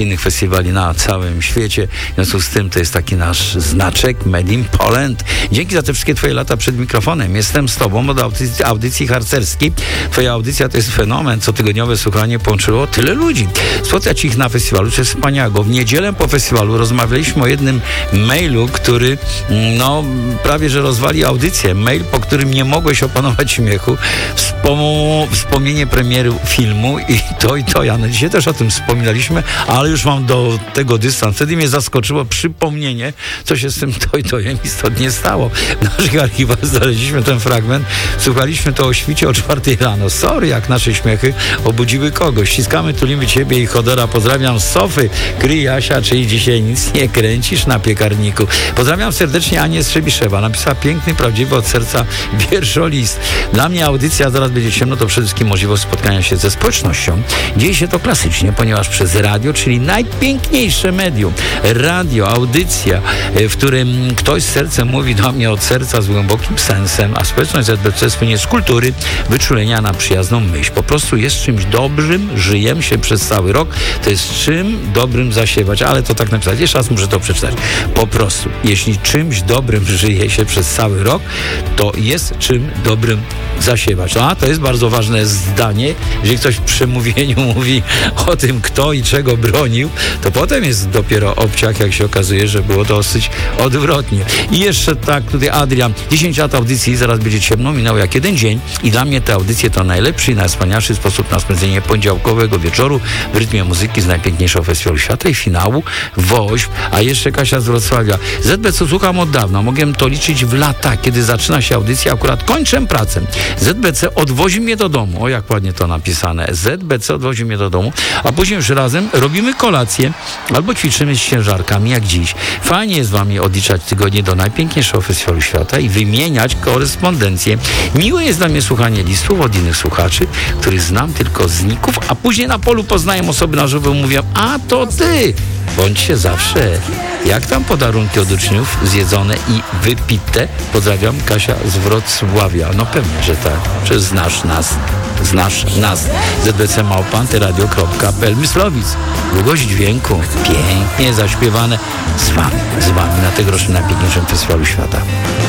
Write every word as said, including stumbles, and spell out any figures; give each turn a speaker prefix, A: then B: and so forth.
A: innych festiwali na całym świecie. W związku z tym to jest taki nasz znaczek Made in Poland. Dzięki za te wszystkie twoje lata przed mikrofonem. Jestem z tobą od audycji, audycji harcerskiej. Twoja audycja to jest fenomen. Cotygodniowe słuchanie połączyło tyle ludzi. Spotkać ich na festiwalu, to jest wspaniałego. W niedzielę po festiwalu rozmawialiśmy o jednym mailu, który no prawie, że rozwali audycję. Mail, po którym nie mogłeś opanować śmiechu. Wspom- wspomnienie premiery filmu i to i to. Ja no dzisiaj też o tym wspominaliśmy, ale już mam do tego dystans. Wtedy mnie zaskoczyło przypomnienie, co się z tym to i to istotnie stało. W naszych archiwach znaleźliśmy ten fragment. Słuchaliśmy to o świcie o czwartej rano. Sorry, jak nasze śmiechy obudziły kogoś. Ściskamy, tulimy ciebie i Chodora. Pozdrawiam z Sofy. Kryj, Asia, czyli dzisiaj nic nie kręcisz na piekarniku. Pozdrawiam serdecznie Anię Strzebiszewa. Napisała piękny, prawdziwy od serca wierszolist. Dla mnie audycja Zaraz będzie ciemno to przede wszystkim możliwość spotkania się ze społecznością. Dzieje się to klasycznie, ponieważ przez radio, czyli najpiękniejsze medium, radio, audycja, w którym ktoś z sercem mówi do mnie od serca z głębokim sensem, a społeczność Z B C słynie z kultury, wyczulenia na przyjazną myśl. Po prostu jest czymś dobrym, żyjemy się przez cały rok, to jest czym dobrym zasiewać, ale to tak napisać. Jeszcze raz muszę to przeczytać. Po prostu, jeśli czymś dobrym żyje się przez cały rok, to jest czym dobrym zasiewać. A to jest bardzo ważne zdanie. Jeżeli ktoś w przemówieniu mówi o tym, kto i czego bronił, to potem jest dopiero obciach, jak się okazuje, że było dosyć odwrotnie. I jeszcze tak, tutaj Adrian, dziesięć lat audycji, Zaraz będzie ciemno, minęło jak jeden dzień i dla mnie te audycje to najlepszy i najwspanialszy sposób na spędzenie poniedziałkowego wieczoru w rytmie muzyki z najpiękniejszego festiwalu świata i finału Woźb. A jeszcze Kasia z Wrocławia. Z B C słucham od dawna, mogłem to liczyć w lata, kiedy zaczyna się audycja, akurat kończę pracę. Z B C odwozi mnie do domu. O, jak ładnie to napisane. Z B C odwozi mnie do domu, a później już razem robimy kolację albo ćwiczymy z ciężarkami, jak dziś. Fajnie jest wami odliczać tygodnie do najpiękniejszego festiwalu świata i wymieniać korespondencję. Miłe jest dla mnie słuchanie listów od innych słuchaczy, których znam tylko z ników, a później na polu poznaję osoby na żywo i mówię, a to ty! Bądźcie zawsze. Jak tam podarunki od uczniów zjedzone i wypite? Pozdrawiam, Kasia z Wrocławia. No pewnie, że tak. Przecież znasz nas. Znasz nas. Z B C małpa antyradio kropka p l. Myslowic. Długość dźwięku. Pięknie zaśpiewane z wami. Z wami na tegorocznym najpiękniejszym festiwalu świata.